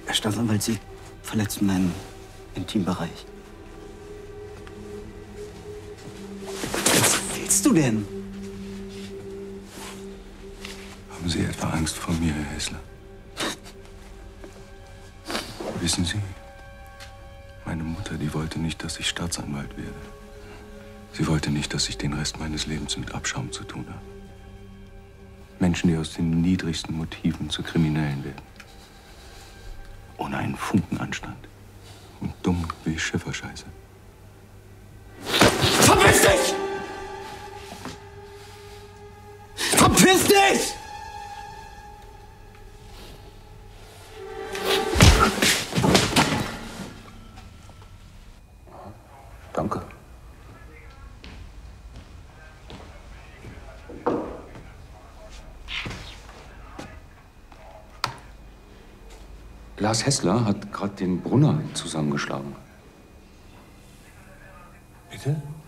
Herr Staatsanwalt, Sie verletzen meinen Intimbereich. Was willst du denn? Haben Sie etwa Angst vor mir, Herr Hessler? Wissen Sie, meine Mutter, die wollte nicht, dass ich Staatsanwalt werde. Sie wollte nicht, dass ich den Rest meines Lebens mit Abschaum zu tun habe. Menschen, die aus den niedrigsten Motiven zu Kriminellen werden. Ohne einen Funken Anstand. Und dumm wie Schifferscheiße. Verpiss dich! Verpiss dich! Danke. Lars Hessler hat gerade den Brunner zusammengeschlagen. Bitte?